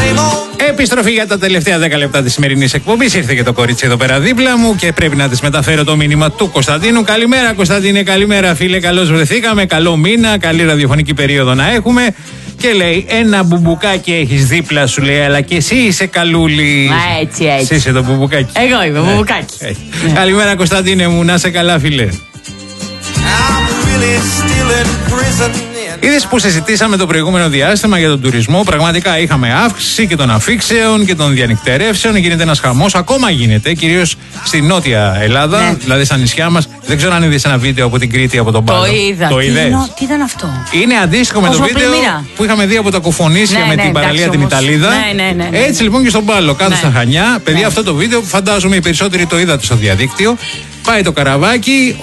Επιστροφή για τα τελευταία 10 λεπτά της σημερινής εκπομπής. Ήρθε και το κορίτσι εδώ πέρα δίπλα μου και πρέπει να της μεταφέρω το μήνυμα του Κωνσταντίνου. Καλημέρα, Κωνσταντίνε, καλημέρα, φίλε. Καλώς βρεθήκαμε. Καλό μήνα, καλή ραδιοφωνική περίοδο να έχουμε. Και λέει: ένα μπουμπουκάκι έχεις δίπλα σου, λέει, αλλά και εσύ είσαι καλούλη. Έτσι, έτσι. Εσύ είσαι το μπουμπουκάκι. Εγώ είμαι μπουμπουκάκι. Καλημέρα, Κωνσταντίνε μου, να είσαι καλά, φίλε. Είδες που συζητήσαμε το προηγούμενο διάστημα για τον τουρισμό. Πραγματικά είχαμε αύξηση και των αφήξεων και των διανυκτερεύσεων. Γίνεται ένας χαμός. Ακόμα γίνεται, κυρίως στη Νότια Ελλάδα, ναι. Δηλαδή στα νησιά μας. Δεν ξέρω αν είδες ένα βίντεο από την Κρήτη, από τον Πάλο. Το είδα. Το είδες? Τι ήταν αυτό? Είναι αντίστοιχο με το βίντεο που είχαμε δει από τα Κοφονήσια, ναι, με την παραλία την Ιταλίδα. Ναι. Έτσι λοιπόν και στον Πάλο, κάτω στα Χανιά. Παιδιά, αυτό το βίντεο φαντάζομαι οι περισσότεροι το είδατε στο διαδίκτυο. Πάει το καραβάκι,